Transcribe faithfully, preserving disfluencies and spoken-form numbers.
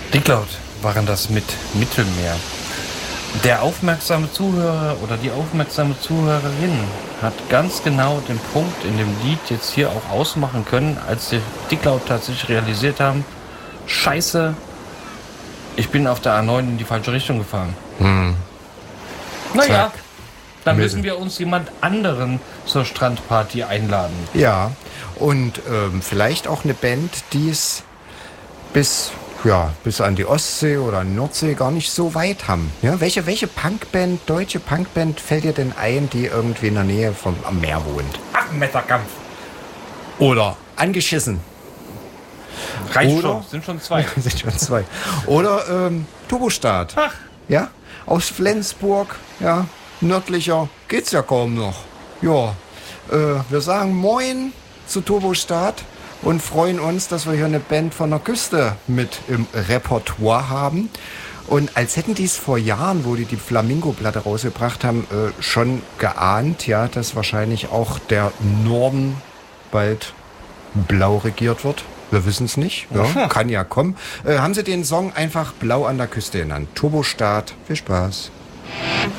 Dicklaut waren das mit Mittelmeer. Der aufmerksame Zuhörer oder die aufmerksame Zuhörerin hat ganz genau den Punkt in dem Lied jetzt hier auch ausmachen können, als die Dicklaut tatsächlich realisiert haben, Scheiße, ich bin auf der A neun in die falsche Richtung gefahren. Hm. Naja, dann Müssen. müssen wir uns jemand anderen zur Strandparty einladen. Ja, und ähm, vielleicht auch eine Band, die es bis, ja, bis an die Ostsee oder Nordsee gar nicht so weit haben. Ja, welche, welche Punkband, deutsche Punkband fällt dir denn ein, die irgendwie in der Nähe vom am Meer wohnt? Affenmesserkampf. Oder angeschissen. Reicht Oder- schon, sind schon zwei. Sind schon zwei. Oder ähm, Turbostart. Ach. Ja, aus Flensburg, ja, nördlicher geht's ja kaum noch. Ja, äh, wir sagen Moin zu Turbostart und freuen uns, dass wir hier eine Band von der Küste mit im Repertoire haben. Und als hätten die es vor Jahren, wo die die Flamingo-Platte rausgebracht haben, äh, schon geahnt, ja, dass wahrscheinlich auch der Norden bald blau regiert wird. Wir wissen es nicht. Ja, Aha. kann ja kommen. Äh, haben sie den Song einfach Blau an der Küste genannt. Turbostart. Viel Spaß.